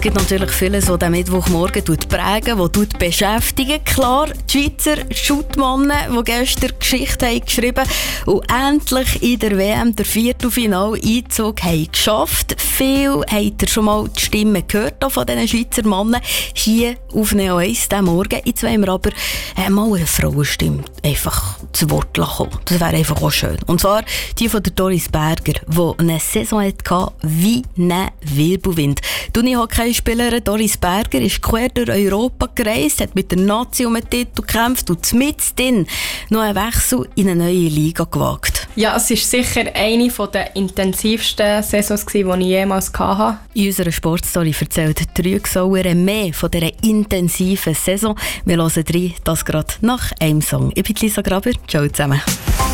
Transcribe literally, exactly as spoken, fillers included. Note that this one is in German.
gibt natürlich vieles, was den Mittwochmorgen prägen, was beschäftigen. Klar, die Schweizer Schuttmannen, die gestern Geschichte haben geschrieben und endlich in der W M der Viertelfinal-Einzug haben geschafft. Viel habt ihr schon mal die Stimmen gehört von diesen Schweizer Männern hier auf Neo eins diesen Morgen. Jetzt wollen wir aber äh, mal eine Frauenstimme einfach zu Wort kommen. Das wäre einfach auch schön. Und zwar die von der Doris Berger, die eine Saison hatte wie ein Wirbelwind. Die Unihockeyspielerin Doris Berger ist quer durch Europa gereist, hat mit der Nazi um den Titel gekämpft und mitten noch einen Wechsel in eine neue Liga gewagt. Ja, es war sicher eine der intensivsten Saisons, die ich jemals hatte. In unserer Sportstory erzählt die Rüegsauer mehr von dieser intensiven Saison. Wir hören rein, das gerade nach einem Song. Ich bin Lisa Graber. Ciao zusammen.